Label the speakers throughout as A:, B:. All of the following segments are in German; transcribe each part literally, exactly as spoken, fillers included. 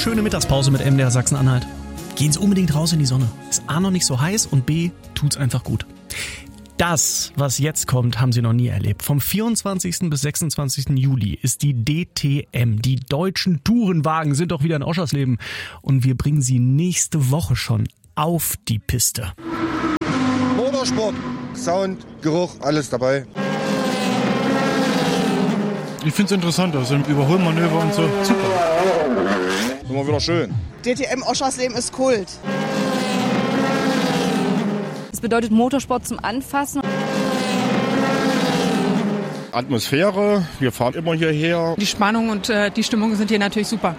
A: schöne Mittagspause mit M D R Sachsen-Anhalt. Gehen Sie unbedingt raus in die Sonne. Ist A noch nicht so heiß und B tut's einfach gut. Das, was jetzt kommt, haben Sie noch nie erlebt. Vom vierundzwanzigsten bis sechsundzwanzigsten Juli ist die D T M. Die deutschen Tourenwagen sind doch wieder in Oschersleben. Und wir bringen Sie nächste Woche schon auf die Piste.
B: Motorsport, Sound, Geruch, alles dabei.
C: Ich finde es interessant, also Überholmanöver und so. Super.
B: Immer wieder schön.
D: D T M Oschersleben ist Kult.
E: Das bedeutet Motorsport zum Anfassen.
B: Atmosphäre, wir fahren immer hierher.
F: Die Spannung und äh, die Stimmung sind hier natürlich super.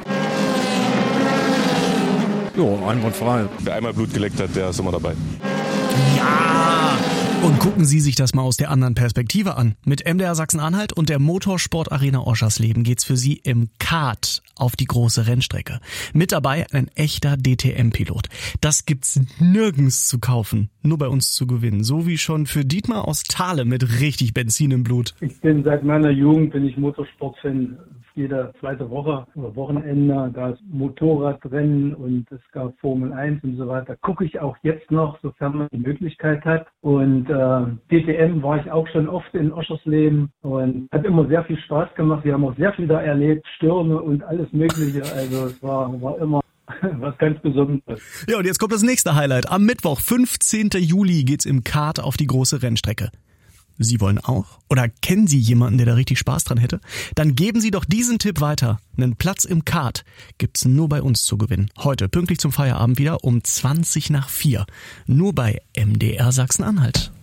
C: Ja, einwandfrei.
G: Wer einmal Blut geleckt hat, der ist immer dabei.
A: Ja! Und gucken Sie sich das mal aus der anderen Perspektive an. Mit M D R Sachsen-Anhalt und der Motorsport-Arena Oschersleben geht's für Sie im Kart auf die große Rennstrecke. Mit dabei ein echter D T M-Pilot. Das gibt's nirgends zu kaufen, nur bei uns zu gewinnen. So wie schon für Dietmar aus Thale mit richtig Benzin im Blut.
H: Ich bin seit meiner Jugend bin ich Motorsportfan. Jede zweite Woche oder Wochenende gab es Motorradrennen und es gab Formel eins und so weiter. Gucke ich auch jetzt noch, sofern man die Möglichkeit hat. Und äh, D T M war ich auch schon oft in Oschersleben und hat immer sehr viel Spaß gemacht. Wir haben auch sehr viel da erlebt, Stürme und alles Mögliche. Also es war, war immer was ganz Besonderes.
A: Ja, und jetzt kommt das nächste Highlight. Am Mittwoch, fünfzehnten Juli, geht's im Kart auf die große Rennstrecke. Sie wollen auch? Oder kennen Sie jemanden, der da richtig Spaß dran hätte? Dann geben Sie doch diesen Tipp weiter. Einen Platz im Kart gibt's nur bei uns zu gewinnen. Heute pünktlich zum Feierabend wieder um zwanzig nach vier. Nur bei M D R Sachsen-Anhalt.